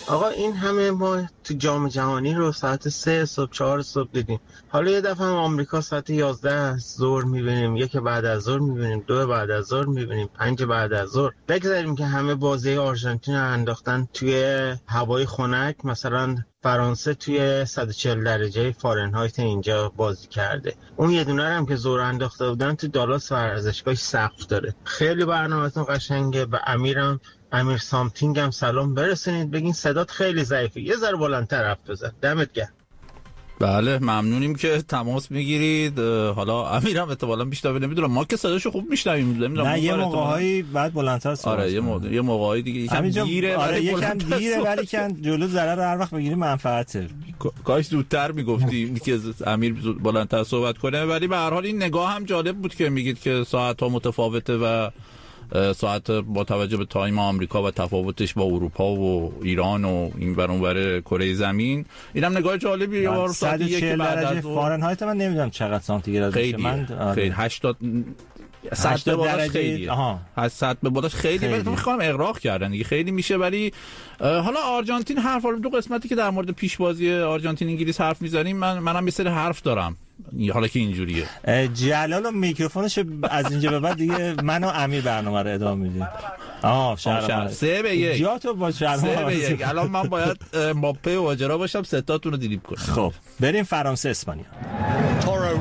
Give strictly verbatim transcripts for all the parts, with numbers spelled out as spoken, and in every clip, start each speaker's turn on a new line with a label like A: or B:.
A: آقا این همه ما تو جام جهانی رو ساعت سه صبح چهار صبح دیدیم، حالا یه دفعه هم آمریکا ساعت یازده ظهر میبینیم، یک بعد از ظهر میبینیم، دو بعد از ظهر میبینیم، پنج بعد از ظهر. بگذاریم که همه بازی آرژانتین رو انداختن توی هوای خنک، مثلا فرانسه توی صد و چهل درجه فارنهایت اینجا بازی کرده، اون یه دونه هم که زور انداخته بودن تو دالاس ورزشگاه سقف داره. خیلی برنامه‌تون قشنگه. و امیرم امیر سامتینگ هم سلام برسونید، بگین صدات خیلی ضعیفه، یه ذره بلندتر حرف بزن. دمت گرم.
B: بله ممنونیم که تماس میگیرید. حالا امیرم احتمالاً بیشتر نمیدونم، ما که صداشو خوب میشنویم. نمیدونم
C: نه یه موقع‌هایی بعد بلندتر صحبت.
B: آره یه موقع یه موقعی دیگه یکم دیره.
C: آره یکم دیره ولی کن جلو ضرر هر وقت بگیری منفعته.
B: کاش زودتر میگفتیم که امیر بلندتر صحبت کنه. ولی به هر حال این نگاه هم جالب بود که میگید که ساعت‌ها متفاوته و ساعت با توجه به تایم آمریکا و تفاوتش با اروپا و ایران و این ور اون ور کره زمین، اینم نگاه جالبیه. یه بار ساعت یک بعد از
C: فارنهایت من نمیدونم چقدر سانتیگراد میشه. من
B: خیلی هشتاد صد به بالاتر خیلی از صد به بالاتر خیلی ولی فکر کنم اغراق کردن دیگه، خیلی میشه. ولی حالا آرژانتین حرف دو قسمتی که در مورد پیشبازی آرژانتین انگلیس حرف میزنیم، من منم یه سری حرف دارم حالا که اینجوریه.
C: جلال و میکروفونش از اینجا به بعد دیگه من و امیر برنامه رو ادامه میدیم. آه شهر
B: سه به یک
C: جا تو با شهر
B: سه به یک. الان من باید ماپه و اجرا باشم ستاتون رو دیلیت کنم.
C: خب بریم فرانسه اسپانیا.
D: تورو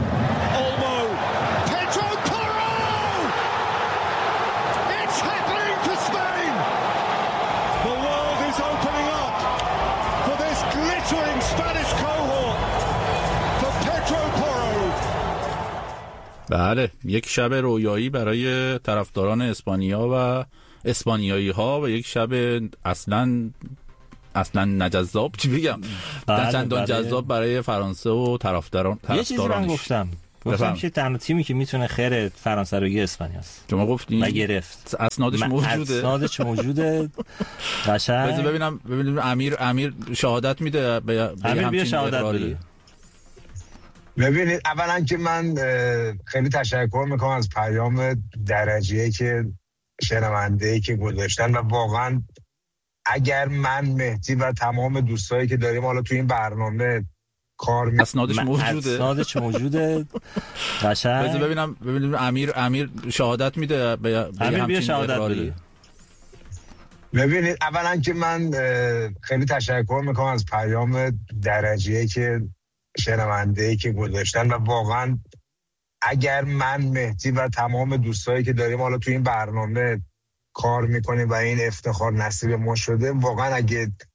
B: بله یک شب رویایی برای طرفداران اسپانیا و اسپانیایی ها و یک شب اصلا اصلا نجذاب، چی بگم، نه چندان جذاب برای فرانسه و طرفداران طرفدارانش.
C: یه چیزی من گفتم گفتم که تنها تیمی که میتونه خیر فرانسه رو یه اسپانیا است.
B: شما گفتین؟
C: و گرفت.
B: اسنادش موجوده.
C: اسنادش موجوده. قشنگ.
B: بذار ببینم ببینیم امیر امیر شهادت میده به
C: همین شهادت بده.
E: ببینید اولا که من خیلی تشکر میکنم از پیام درجه‌ای که شنونده‌ای که گذاشتن و واقعا اگر من مهدی و تمام دوستایی که داریم حالا تو این برنامه کار می...
B: اسنادش موجوده
C: اسنادش موجوده. قشنگ.
B: بذار ببینم ببینیم امیر امیر شهادت میده به
C: امیر بیا شهادت بده.
E: ببینید اولا که من خیلی تشکر میکنم از پیام درجه‌ای که شنونده‌ای که گذاشتن و واقعا اگر من مهدی و تمام دوستایی که داریم حالا تو این برنامه کار میکنیم و این افتخار نصیب ما شده، واقعا اگه